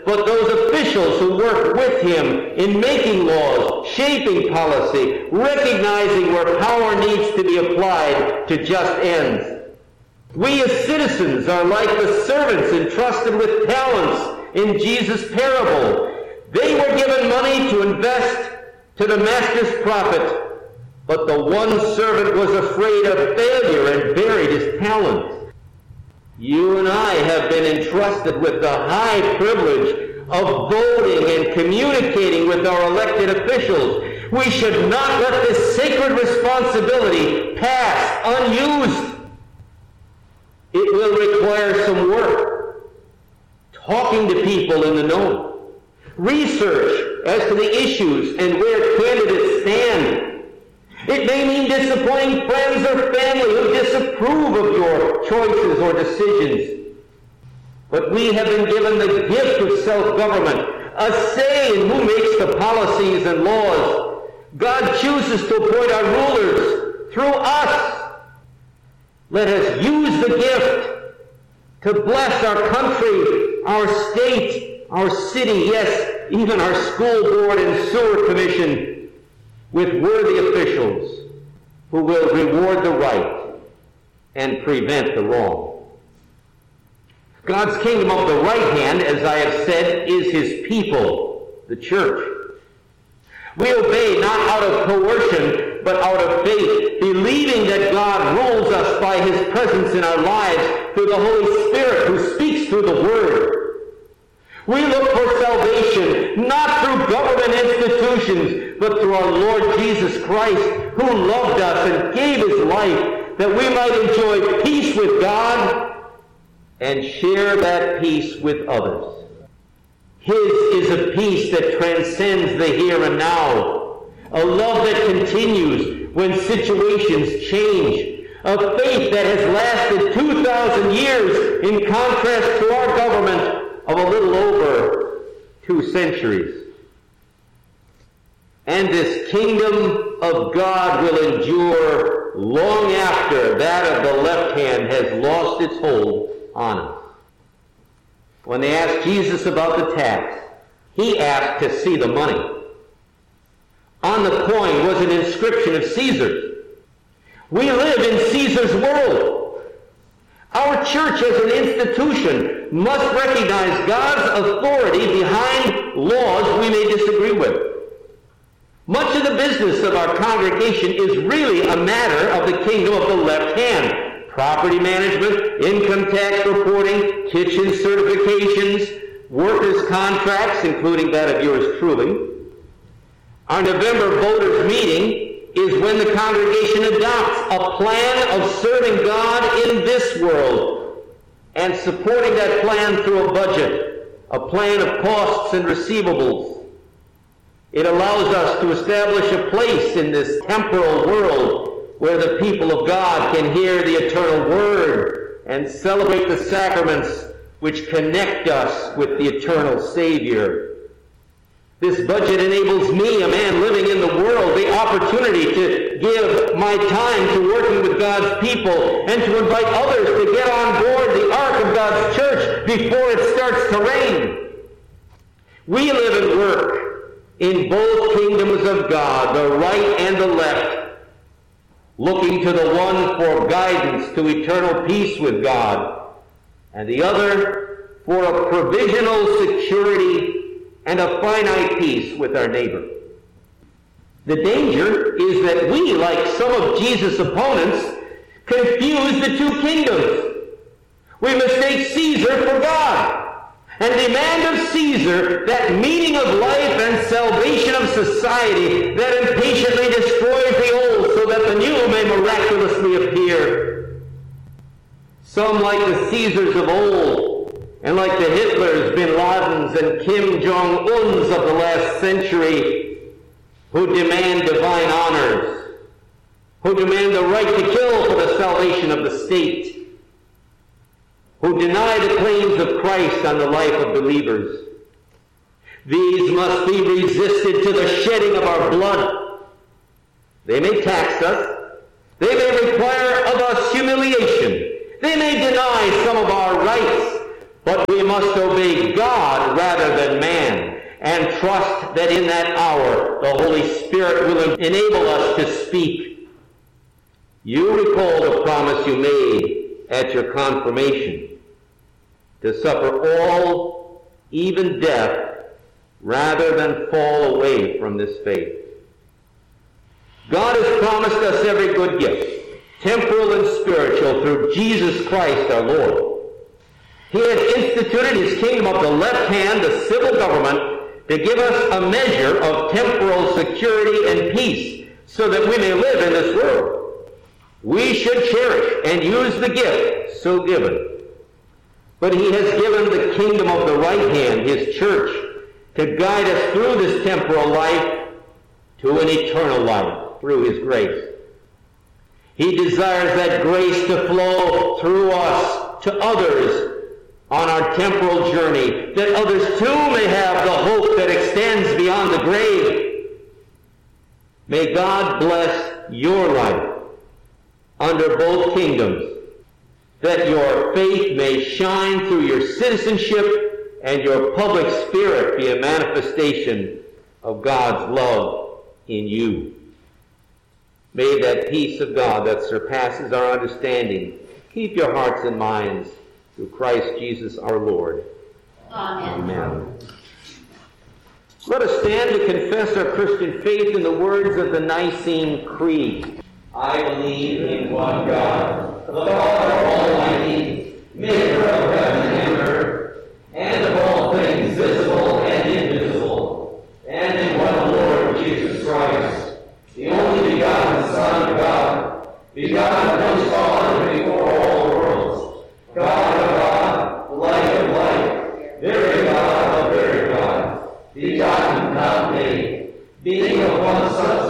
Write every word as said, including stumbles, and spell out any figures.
but those officials who work with him in making laws, shaping policy, recognizing where power needs to be applied to just ends. We as citizens are like the servants entrusted with talents in Jesus' parable. They were given money to invest to the master's profit, but the one servant was afraid of failure and buried his talent. You and I have been entrusted with the high privilege of voting and communicating with our elected officials. We should not let this sacred responsibility pass unused. It will require some work, talking to people in the know, research as to the issues and where candidates stand. It may mean disappointing friends or family who disapprove of your choices or decisions. But we have been given the gift of self-government, a say in who makes the policies and laws. God chooses to appoint our rulers through us. Let us use the gift to bless our country, our state, our city, yes, even our school board and sewer commission, with worthy officials who will reward the right and prevent the wrong. God's kingdom of the right hand, as I have said, is his people, the church. We obey not out of coercion, but out of faith, believing that God rules us by his presence in our lives through the Holy Spirit who speaks through the Word. We look for salvation not through government institutions, but through our Lord Jesus Christ, who loved us and gave his life that we might enjoy peace with God and share that peace with others. His is a peace that transcends the here and now, a love that continues when situations change, a faith that has lasted two thousand years in contrast to our government of a little over two centuries. And this kingdom of God will endure long after that of the left hand has lost its hold on us. When they asked Jesus about the tax, he asked to see the money. On the coin was an inscription of Caesar's. We live in Caesar's world. Our church as an institution must recognize God's authority behind laws we may disagree with. Much of the business of our congregation is really a matter of the kingdom of the left hand. Property management, income tax reporting, kitchen certifications, workers' contracts, including that of yours truly. Our November voters' meeting is when the congregation adopts a plan of serving God in this world and supporting that plan through a budget, a plan of costs and receivables. It allows us to establish a place in this temporal world where the people of God can hear the eternal word and celebrate the sacraments which connect us with the eternal Savior. This budget enables me, a man living in the world, the opportunity to give my time to working with God's people and to invite others to get on board the ark of God's church before it starts to rain. We live and work in both kingdoms of God, the right and the left, looking to the one for guidance to eternal peace with God, and the other for a provisional security and a finite peace with our neighbor. The danger is that we, like some of Jesus' opponents, confuse the two kingdoms. We mistake Caesar for God and demand of Caesar that meaning of life and salvation of society that impatiently destroys the old so that the new may miraculously appear. Some, like the Caesars of old, and like the Hitlers, Bin Ladens, and Kim Jong-uns of the last century, who demand divine honors, who demand the right to kill for the salvation of the state, who deny the claims of Christ on the life of believers. These must be resisted to the shedding of our blood. They may tax us. They may require of us humiliation. They may deny some of our rights. But we must obey God rather rather than man, and trust that in that hour the Holy Spirit will enable us to speak. You recall the promise you made at your confirmation, to suffer all, even death, rather than fall away from this faith. God has promised us every good gift, temporal and spiritual, through Jesus Christ our Lord. He has instituted his kingdom of the left hand, the civil government, to give us a measure of temporal security and peace, so that we may live in this world. We should cherish and use the gift so given. But he has given the kingdom of the right hand, his church, to guide us through this temporal life to an eternal life through his grace. He desires that grace to flow through us to others on our temporal journey, that others too may have the hope that extends beyond the grave. May God bless your life under both kingdoms, that your faith may shine through your citizenship and your public spirit be a manifestation of God's love in you. May that peace of God that surpasses our understanding keep your hearts and minds through Christ Jesus our Lord. Amen. Amen. Let us stand to confess our Christian faith in the words of the Nicene Creed. I believe in one God, the Father Almighty, maker of heaven and earth, and of all things visible and invisible, and in one Lord Jesus Christ, the only begotten Son of God, begotten of his Father before all worlds, God of God, light of light, very God of very God, begotten, not made, being of one substance,